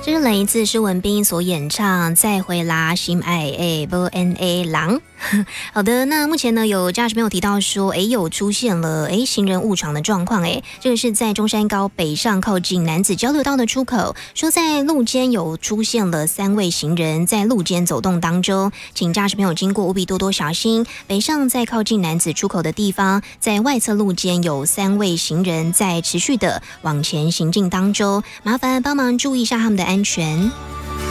这是来自施文彬所演唱《再会啦，心爱诶不 N A 狼》。好的，那目前呢有驾驶朋友提到说，有出现了行人误闯的状况，这个是在中山高北上靠近男子交流道的出口，说在路肩有出现了3位行人在路肩走动当中，请驾驶朋友经过务必多多小心。北上在靠近男子出口的地方，在外侧路肩有3位行人在持续的往前行进当中，麻烦帮忙注意一下他们的安全。